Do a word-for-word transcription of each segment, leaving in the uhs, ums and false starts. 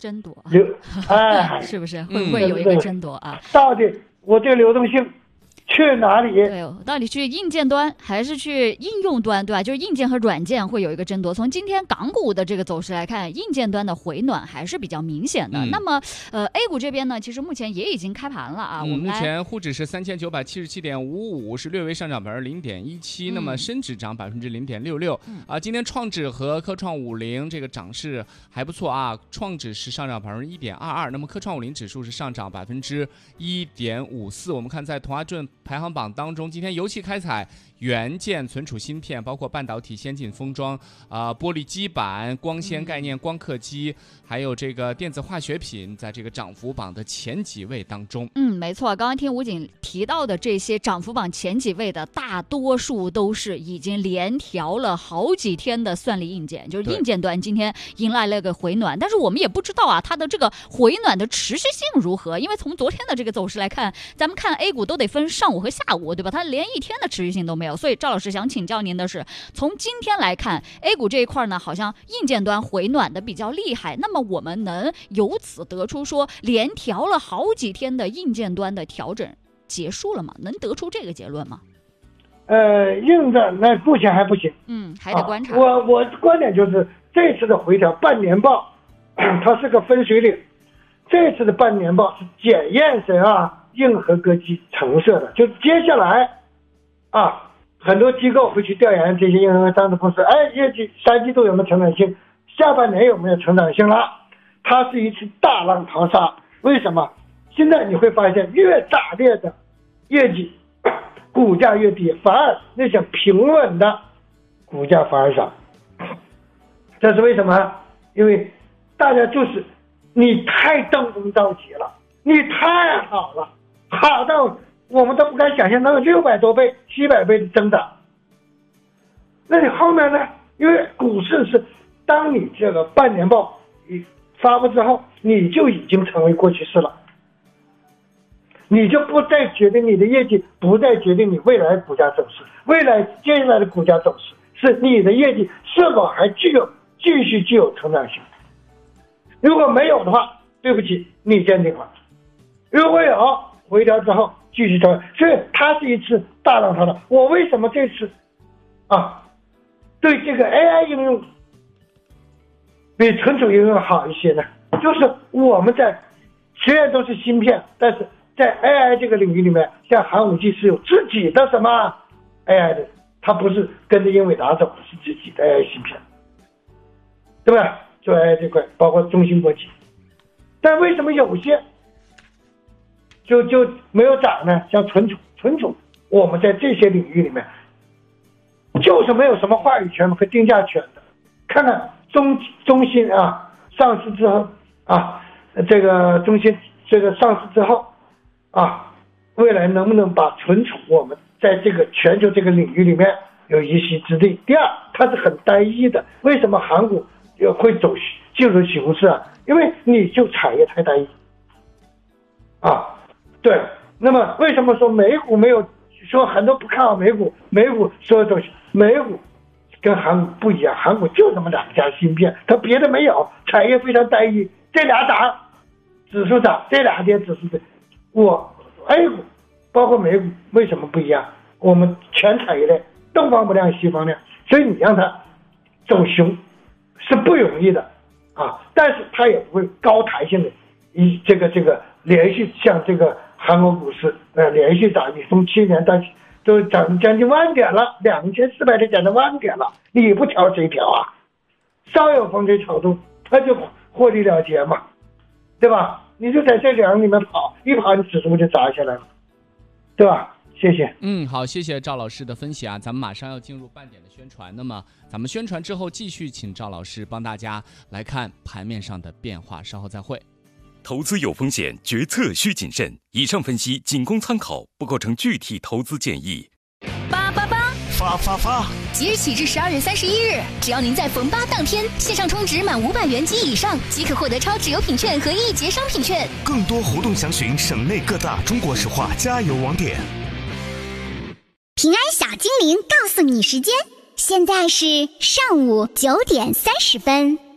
争夺， 流哎， 是不是会不会有一个争夺啊？ 到底我这个流动性去哪里？ 对，到底去硬件端还是去应用端，对吧？就是硬件和软件会有一个争夺。从今天港股的这个走势来看，硬件端的回暖还是比较明显的。嗯、那么，呃 ，A 股这边呢，其实目前也已经开盘了啊。 嗯、 我们目前沪指是三千九百七十七点五五，是略微上涨百分之零点一七。那么深指涨百分之零点六六。啊，今天创指和科创五零这个涨势还不错啊。创指是上涨百分之一点二二，那么科创五零指数是上涨百分之一点五四。我们看在同花顺排行榜当中，今天尤其开采元件、存储芯片，包括半导体、先进封装、啊、呃、玻璃基板、光纤概念、光刻机，还有这个电子化学品，在这个涨幅榜的前几位当中。 嗯，没错，刚刚听吴景提到的这些涨幅榜前几位的，大多数都是已经连调了好几天的算力硬件，就是硬件端今天迎来了个回暖，但是我们也不知道啊，它的这个回暖的持续性如何？因为从昨天的这个走势来看，咱们看 A 股都得分上午和下午，对吧？它连一天的持续性都没有。所以赵老师想请教您的是，从今天来看 A 股这一块呢，好像硬件端回暖的比较厉害，那么我们能由此得出说连调了好几天的硬件端的调整结束了吗？能得出这个结论吗？ 呃，硬的那目前还不行， 嗯，还得观察。 啊、我我观点就是这次的回调半年报它是个分水岭，这次的半年报是检验谁啊硬核科技成色的，就接下来啊，很多机构会去调研这些硬核上市公司，哎，业绩三季度有没有成长性，下半年有没有成长性了？它是一次大浪淘沙。为什么？现在你会发现，越炸裂的业绩，股价越低，反而那些平稳的股价反而涨。这是为什么？因为大家就是你太登峰造极了，你太好了，好到我们都不敢想象能有六百多倍、七百倍的增长。那你后面呢？因为股市是，当你这个半年报一发布之后，你就已经成为过去式了，你就不再决定你的业绩，不再决定你未来股价走势，未来接下来的股价走势是你的业绩是否还具有继续具有成长性。如果没有的话，对不起，你见定了。如果有，回调之后继续调，所以它是一次大浪淘沙。我为什么这次啊对这个 A I 应用比存储应用好一些呢？就是我们在虽然都是芯片，但是在 A I 这个领域里面，像寒武纪是有自己的什么 A I 的，它不是跟着英伟达走，是自己的 A I 芯片，对吧？就 A I 这块，包括中芯国际。但为什么有些就就没有涨呢？像存储，存储我们在这些领域里面就是没有什么话语权和定价权的。看看中中芯啊上市之后啊，这个中芯这个上市之后啊，未来能不能把存储我们在这个全球这个领域里面有一席之地？第二，它是很单一的。为什么韩股会走进入熊市啊？因为你就产业太单一啊。对，那么为什么说美股没有说很多不看好美股？美股说走美股跟韩股不一样，韩股就这么两家芯片，它别的没有，产业非常单一，这俩涨指数涨，这俩跌指数跌。我 A 股包括美股为什么不一样？我们全产业链东方不亮西方亮，所以你让它走熊是不容易的啊，但是它也不会高弹性的一这个这个连续像这个韩国股市呃连续涨，你从去年到都涨将近万点了，两千四百点涨到万点了，你不调谁调啊？稍有风吹草动，它就获利了结嘛，对吧？你就在这两里面跑，一跑你指数就砸下来了，对吧？谢谢。 嗯，好，谢谢赵老师的分析啊，咱们马上要进入半点的宣传，那么咱们宣传之后继续请赵老师帮大家来看盘面上的变化，稍后再会。 投资有风险，决策需谨慎。以上分析仅供参考，不构成具体投资建议。 八八八， 发发发！ 即日起至十二月三十一日，只要您在逢八当天线上充值满五百元及以上，即可获得超值优品券和一节商品券。 更多活动详询省内各大中国石化加油网点。 平安小精灵告诉你时间，现在是上午九点三十分。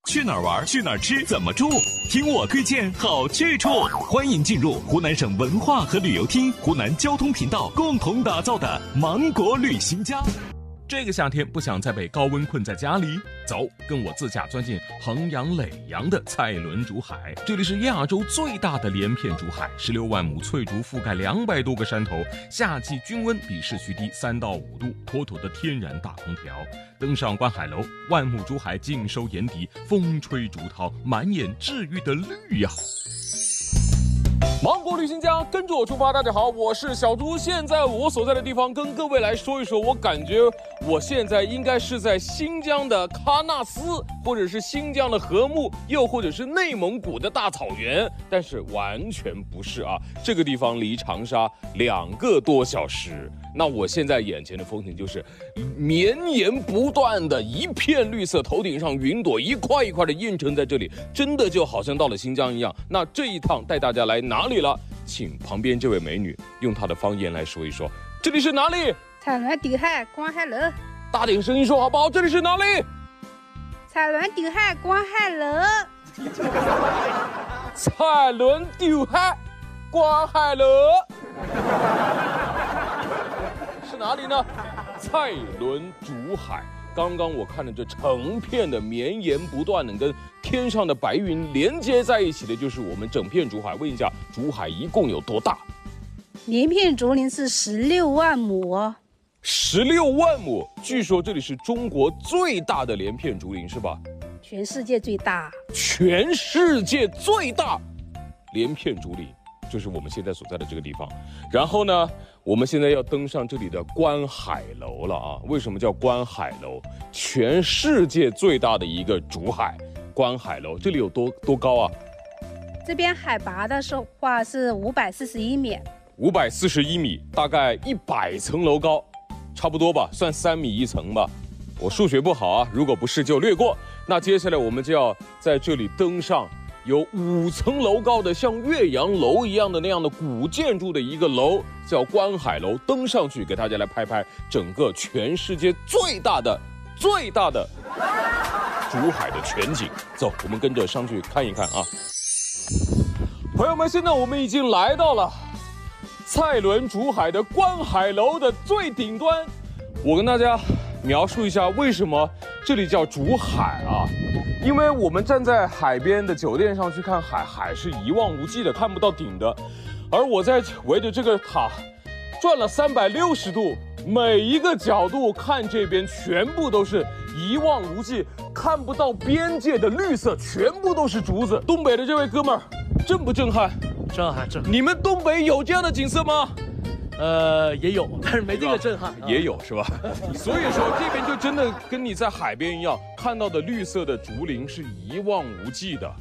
去哪儿玩？去哪儿吃？怎么住？听我推荐好去处。欢迎进入湖南省文化和旅游厅、湖南交通频道共同打造的芒果旅行家。这个夏天不想再被高温困在家里？走，跟我自驾钻进衡阳耒阳的蔡伦竹海。这里是亚洲最大的连片竹海，十六万亩翠竹覆盖两百多个山头，夏季均温比市区低三到五度，妥妥的天然大空调。登上观海楼，万亩竹海尽收眼底，风吹竹涛，满眼治愈的绿呀！芒果旅行家，跟着我出发！大家好，我是小猪。现在我所在的地方，跟各位来说一说，我感觉我现在应该是在新疆的喀纳斯，或者是新疆的和木，又或者是内蒙古的大草原，但是完全不是啊！这个地方离长沙两个多小时。那我现在眼前的风景就是绵延不断的一片绿色，头顶上云朵一块一块的映成在这里，真的就好像到了新疆一样。那这一趟带大家来哪里了？请旁边这位美女用她的方言来说一说，这里是哪里？ 蔡伦顶海观海楼。 大点声音说好不好？这里是哪里？ 蔡伦顶海观海楼。 蔡伦顶海观海楼。是哪里呢？蔡伦竹海。刚刚我看着这成片的绵延不断的跟天上的白云连接在一起的，就是我们整片竹海。问一下，竹海一共有多大？ 连片竹林是十六万亩。 十六万亩，据说这里是中国最大的连片竹林，是吧？ 全世界最大。 全世界最大连片竹林。就是我们现在所在的这个地方。然后呢，我们现在要登上这里的观海楼了啊！为什么叫观海楼？全世界最大的一个竹海观海楼，这里有多多高啊？ 这边海拔的话是五百四十一米。 五百四十一米，大概一百层楼高，差不多吧，算三米一层吧。我数学不好啊，如果不是就略过。那接下来我们就要在这里登上有五层楼高的像岳阳楼一样的那样的古建筑的一个楼，叫观海楼。登上去给大家来拍拍整个全世界最大的最大的竹海的全景。走，我们跟着上去看一看啊。朋友们，现在我们已经来到了蔡伦竹海的观海楼的最顶端。我跟大家描述一下为什么这里叫竹海啊。因为我们站在海边的酒店上去看海，海是一望无际的，看不到顶的。而我在围着这个塔转了三百六十度，每一个角度看这边全部都是一望无际，看不到边界的绿色，全部都是竹子。东北的这位哥们儿，震不震撼？ 震撼，震撼。 你们东北有这样的景色吗？ 呃，也有，但是没这个震撼。 也有是吧？所以说这边就真的跟你在海边一样，看到的绿色的竹林是一望无际的。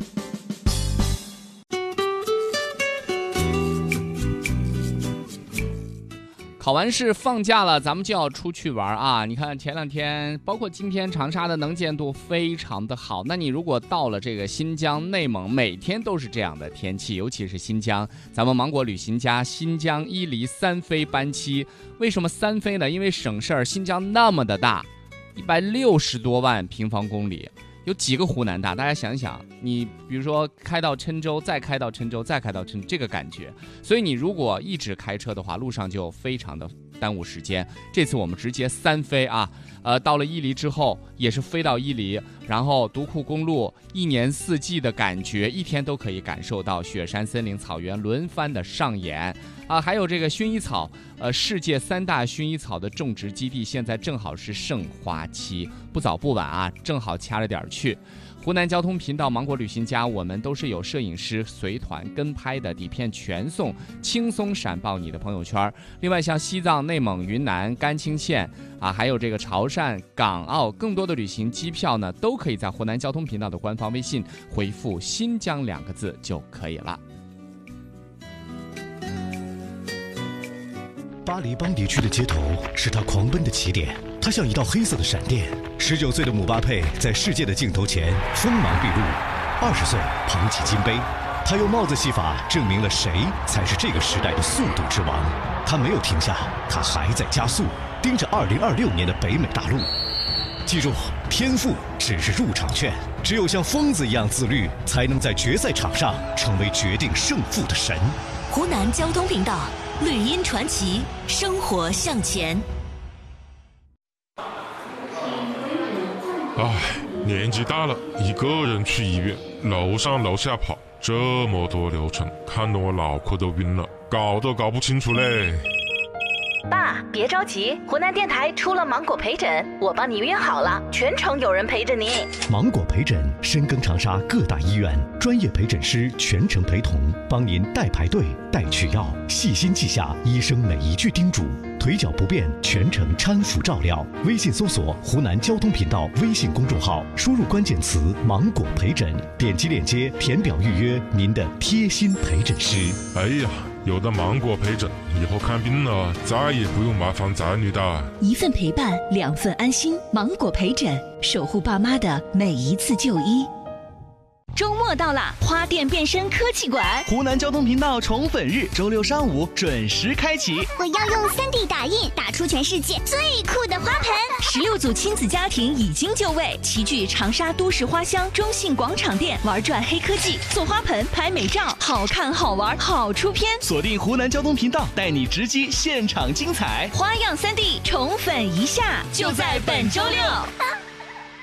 考完试放假了，咱们就要出去玩啊！你看前两天，包括今天，长沙的能见度非常的好。那你如果到了这个新疆、内蒙，每天都是这样的天气，尤其是新疆，咱们芒果旅行家新疆伊犁三飞班期，为什么三飞呢？因为省事儿，新疆那么的大，一百六十多万平方公里。有几个湖南大？大家想想，你比如说开到郴州，再开到郴州，再开到郴州，这个感觉。所以你如果一直开车的话，路上就非常的耽误时间。这次我们直接三飞啊，呃，到了伊犁之后，也是飞到伊犁，然后独库公路，一年四季的感觉，一天都可以感受到雪山、森林、草原轮番的上演啊。还有这个薰衣草，呃，世界三大薰衣草的种植基地，现在正好是盛花期，不早不晚啊，正好掐着点去。湖南交通频道芒果旅行家，我们都是有摄影师随团跟拍的，底片全送，轻松闪爆你的朋友圈。另外像西藏、内蒙、云南、甘青县啊，还有这个潮汕、港澳，更多的旅行机票呢，都可以在湖南交通频道的官方微信回复新疆两个字就可以了。 巴黎邦迪区的街头是他狂奔的起点，他像一道黑色的闪电。十九岁的姆巴佩在世界的镜头前锋芒毕露，二十岁捧起金杯，他用帽子戏法证明了谁才是这个时代的速度之王。他没有停下，他还在加速，盯着二零二六年的北美大陆。 记住，天赋只是入场券，只有像疯子一样自律，才能在决赛场上成为决定胜负的神。 湖南交通频道，绿茵传奇，生活向前。 唉，年纪大了，一个人去医院，楼上楼下跑，这么多流程，看得我脑壳都晕了，搞都搞不清楚嘞。 爸，别着急，湖南电台出了芒果陪诊，我帮你约好了，全程有人陪着你。 芒果陪诊深耕长沙各大医院，专业陪诊师全程陪同，帮您代排队、代取药，细心记下医生每一句叮嘱，腿脚不便全程搀扶照料。微信搜索湖南交通频道微信公众号，输入关键词芒果陪诊，点击链接填表预约您的贴心陪诊师。 哎呀，有的芒果陪诊，以后看病了再也不用麻烦仔女的。 一份陪伴，两份安心。芒果陪诊，守护爸妈的每一次就医。周末到啦，花店变身科技馆， 湖南交通频道宠粉日，周六上午准时开启。 我要用 三 D 打印打出全世界最酷的花盆。 十六组亲子家庭已经就位，齐聚长沙都市花乡中信广场店，玩转黑科技，做花盆、拍美照，好看好玩好出片。 锁定湖南交通频道，带你直击现场精彩。 花样 三 D 宠粉一下，就在本周六。